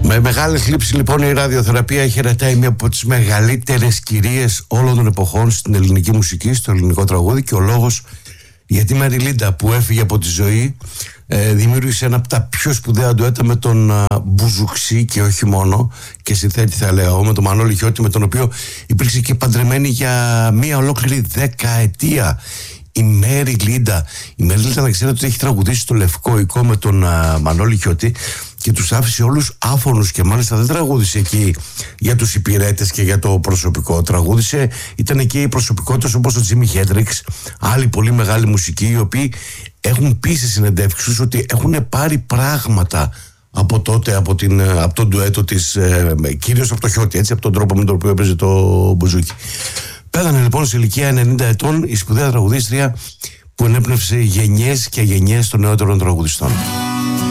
Με μεγάλη θλίψη λοιπόν η ραδιοθεραπεία χαιρετάει μία από τις μεγαλύτερες κυρίες όλων των εποχών στην ελληνική μουσική, στο ελληνικό τραγούδι, και ο λόγος γιατί η Μέρι Λίντα που έφυγε από τη ζωή δημιούργησε ένα από τα πιο σπουδαία ντουέτα με τον Μπουζουξή και όχι μόνο, και συνθέτη θα λέω με τον Μανώλη Χιώτη, με τον οποίο υπήρξε και παντρεμένη για μία ολόκληρη δεκαετία. Η Μέρι Λίντα, να ξέρετε ότι έχει τραγουδήσει στο Λευκό Οικό με τον Μανώλη Χιώτη και τους άφησε όλους άφωνους, και μάλιστα δεν τραγούδισε εκεί για τους υπηρέτες και για το προσωπικό. Τραγούδισε, ήταν εκεί οι προσωπικότητες όπως ο Τζίμι Χέντριξ, άλλοι πολύ μεγάλοι μουσικοί, οι οποίοι έχουν πει σε συνεντεύξεις ότι έχουν πάρει πράγματα από τότε, από τον ντουέτο της, κυρίως από το Χιώτη, έτσι, από τον τρόπο με τον οποίο έπαιζε το μπουζούκι. Πέθανε λοιπόν σε ηλικία 90 ετών η σπουδαία τραγουδίστρια που ενέπνευσε γενιές και γενιές των νεότερων τραγουδιστών.